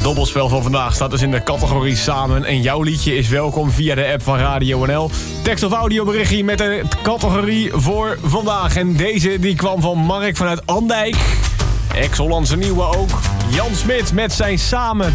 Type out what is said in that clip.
Dobbelspel van vandaag staat dus in de categorie Samen. En jouw liedje is welkom via de app van Radio NL. Tekst- of audioberichtje met de categorie voor vandaag. En deze die kwam van Mark vanuit Andijk. Ex-Hollandse Nieuwe ook. Jan Smit met zijn Samen.